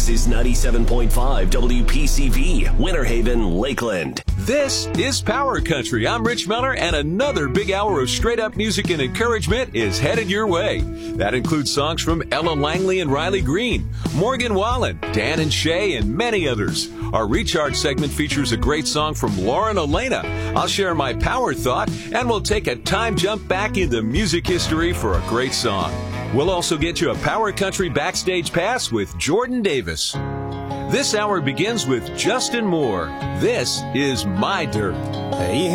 This is 97.5 WPCV, Winter Haven, Lakeland. This is Power Country. I'm Rich Miller, and another big hour of straight-up music and encouragement is headed your way. That includes songs from Ella Langley and Riley Green, Morgan Wallen, Dan and Shay, and many others. Our Recharge segment features a great song from Lauren Elena. I'll share my power thought, and we'll take a time jump back into music history for a great song. We'll also get you a Power Country backstage pass with Jordan Davis. This hour begins with Justin Moore. This is My Dirt.